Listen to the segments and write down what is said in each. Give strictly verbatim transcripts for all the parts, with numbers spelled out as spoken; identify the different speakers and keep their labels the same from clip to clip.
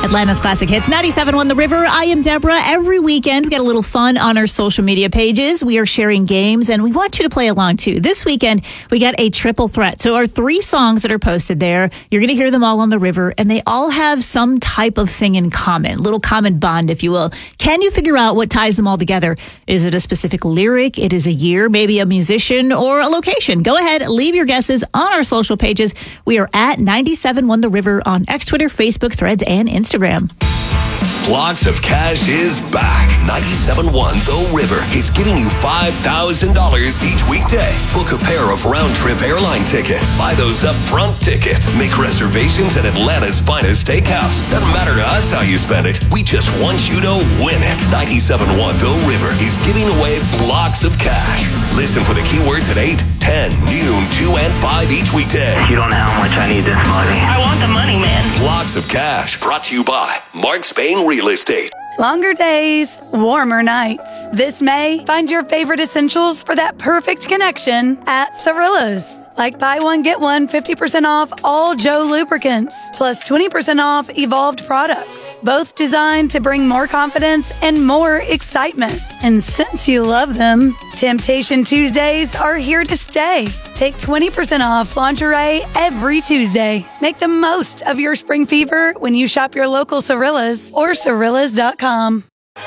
Speaker 1: Atlanta's Classic Hits, ninety-seven point one The River. I am Deborah. Every weekend, we get a little fun on our social media pages. We are sharing games, and we want you to play along, too. This weekend, we got a triple threat. So our three songs that are posted there, you're going to hear them all on the river, and they all have some type of thing in common, little common bond, if you will. Can you figure out what ties them all together? Is it a specific lyric? It is a year, maybe a musician, or a location? Go ahead, leave your guesses on our social pages. We are at ninety-seven point one The River on X, Twitter, Facebook, Threads, and Instagram.
Speaker 2: Blocks of Cash is back. ninety-seven point one The River is giving you five thousand dollars each weekday. Book a pair of round-trip airline tickets. Buy those upfront tickets. Make reservations at Atlanta's finest steakhouse. Doesn't matter to us how you spend it. We just want you to win it. ninety-seven point one The River is giving away blocks of cash. Listen for the keywords at eight, ten, noon, two, and five each weekday.
Speaker 3: You don't know how much I need this money.
Speaker 4: I want the money, man.
Speaker 2: Blocks of Cash, brought to you by Mark Spain Real Estate.
Speaker 5: Longer days, warmer nights. This May, find your favorite essentials for that perfect connection at Cirilla's. Like buy one, get one, fifty percent off all Joe lubricants, plus twenty percent off Evolved products. Both designed to bring more confidence and more excitement. And since you love them, Temptation Tuesdays are here to stay. Take twenty percent off lingerie every Tuesday. Make the most of your spring fever when you shop your local Cirilla's or Cirillas dot com.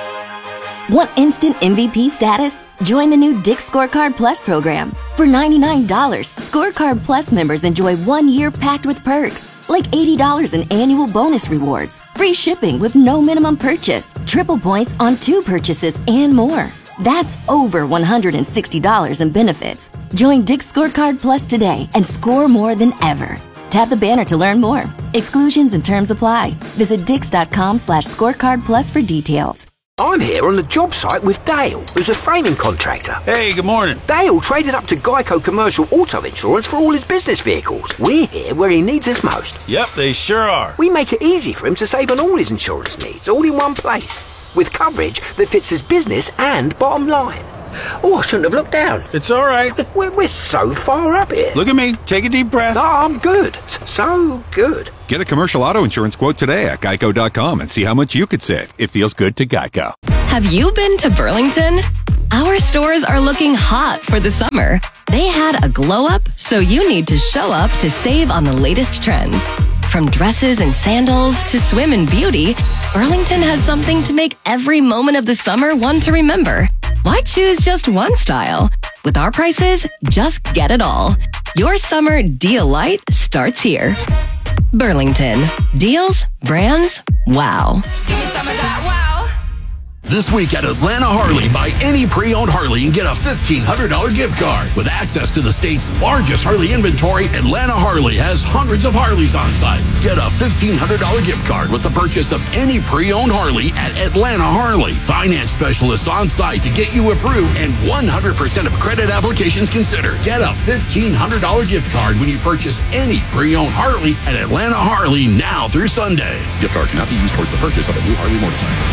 Speaker 6: Want instant M V P status? Join the new Dick's Scorecard Plus program. For ninety-nine dollars, Scorecard Plus members enjoy one year packed with perks, like eighty dollars in annual bonus rewards, free shipping with no minimum purchase, triple points on two purchases, and more. That's over one hundred sixty dollars in benefits. Join Dick's Scorecard Plus today and score more than ever. Tap the banner to learn more. Exclusions and terms apply. Visit dix.com slash scorecard plus for details.
Speaker 7: I'm here on the job site with Dale, who's a framing contractor.
Speaker 8: Hey, good morning.
Speaker 7: Dale traded up to Geico Commercial Auto Insurance for all his business vehicles. We're here where he needs us most.
Speaker 8: Yep, they sure are.
Speaker 7: We make it easy for him to save on all his insurance needs, all in one place, with coverage that fits his business and bottom line. Oh, I shouldn't have looked down.
Speaker 8: It's all right.
Speaker 7: We're, we're so far up here.
Speaker 8: Look at me. Take a deep breath.
Speaker 7: Oh, I'm good. So good.
Speaker 9: Get a commercial auto insurance quote today at geico dot com and see how much you could save. It feels good to Geico.
Speaker 10: Have you been to Burlington? Our stores are looking hot for the summer. They had a glow up, so you need to show up to save on the latest trends. From dresses and sandals to swim and beauty, Burlington has something to make every moment of the summer one to remember. Why choose just one style? With our prices, just get it all. Your summer deal light starts here. Burlington. Deals, brands, wow.
Speaker 4: Give me some of that wow.
Speaker 11: This week at Atlanta Harley, buy any pre-owned Harley and get a fifteen hundred dollars gift card. With access to the state's largest Harley inventory, Atlanta Harley has hundreds of Harleys on site. Get a fifteen hundred dollars gift card with the purchase of any pre-owned Harley at Atlanta Harley. Finance specialists on site to get you approved and one hundred percent of credit applications considered. Get a fifteen hundred dollars gift card when you purchase any pre-owned Harley at Atlanta Harley now through Sunday. Gift card cannot be used towards the purchase of a new Harley motorcycle.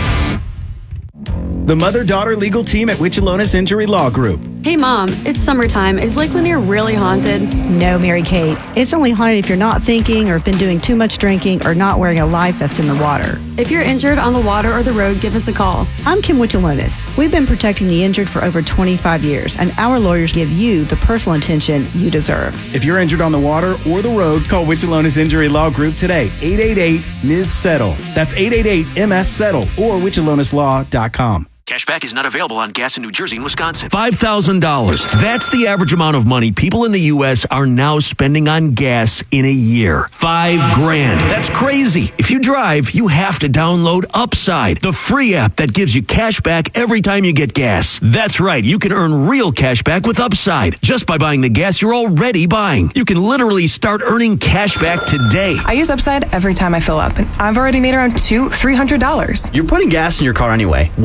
Speaker 12: The mother-daughter legal team at Wichilonis Injury Law Group.
Speaker 13: Hey, Mom, it's summertime. Is Lake Lanier really haunted?
Speaker 14: No, Mary Kate. It's only haunted if you're not thinking or have been doing too much drinking or not wearing a life vest in the water.
Speaker 13: If you're injured on the water or the road, give us a call.
Speaker 14: I'm Kim Wichilonis. We've been protecting the injured for over twenty-five years, and our lawyers give you the personal attention you deserve.
Speaker 12: If you're injured on the water or the road, call Wichilonis Injury Law Group today. eight eight eight M I S Settle. That's eight eight eight M S Settle or wichilonis law dot com.
Speaker 15: Cashback is not available on gas in New Jersey and Wisconsin.
Speaker 16: five thousand dollars. That's the average amount of money people in the U S are now spending on gas in a year. Five grand. That's crazy. If you drive, you have to download Upside, the free app that gives you cash back every time you get gas. That's right. You can earn real cash back with Upside just by buying the gas you're already buying. You can literally start earning cash back today.
Speaker 17: I use Upside every time I fill up, and I've already made around two, three hundred dollars.
Speaker 18: You're putting gas in your car anyway. Why not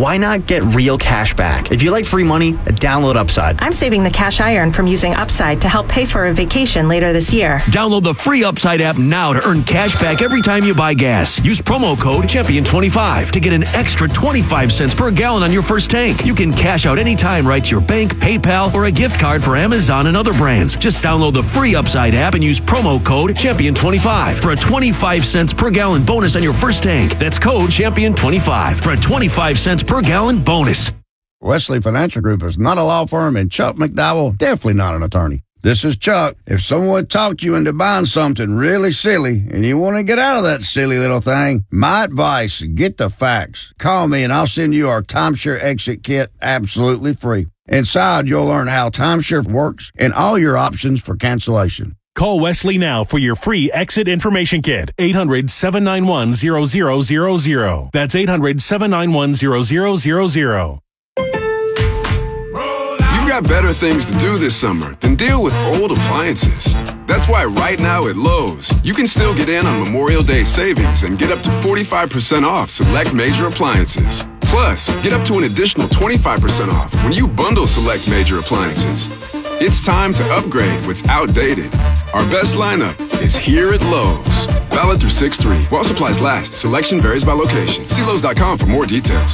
Speaker 17: get real cash back. If you like free money, download Upside.
Speaker 18: I'm saving the cash I earn from using Upside to help pay for a vacation later this year.
Speaker 16: Download the free Upside app now to earn cash back every time you buy gas. Use promo code champion twenty-five to get an extra twenty-five cents per gallon on your first tank. You can cash out anytime right to your bank, PayPal, or a gift card for Amazon and other brands. Just download the free Upside app and use promo code champion twenty-five for a twenty-five cents per gallon bonus on your first tank. That's code champion twenty-five for a twenty-five cents per gallon bonus.
Speaker 19: Wesley Financial Group is not a law firm, and Chuck McDowell definitely not an attorney. This is Chuck. If someone talked you into buying something really silly and you want to get out of that silly little thing, my advice, get the facts. Call me and I'll send you our timeshare exit kit absolutely free. Inside, you'll learn how timeshare works and all your options for cancellation.
Speaker 20: Call Wesley now for your free exit information kit. eight hundred, seven nine one, zero zero zero zero. That's eight hundred, seven nine one, zero zero zero zero.
Speaker 21: You've got better things to do this summer than deal with old appliances. That's why right now at Lowe's, you can still get in on Memorial Day savings and get up to forty-five percent off select major appliances. Plus, get up to an additional twenty-five percent off when you bundle select major appliances. It's time to upgrade what's outdated. Our best lineup is here at Lowe's. Valid through six three. While supplies last, selection varies by location. See Lowe's dot com for more details.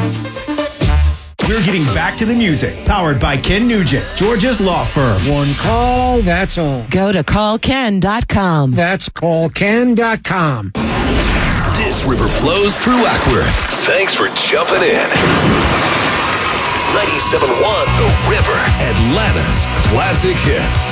Speaker 12: We're getting back to the music. Powered by Ken Nugent, Georgia's law firm.
Speaker 22: One call, that's all.
Speaker 23: Go to call ken dot com.
Speaker 22: That's call ken dot com.
Speaker 2: This river flows through Ackworth. Thanks for jumping in. ninety-seven point one The River, Atlanta's classic hits.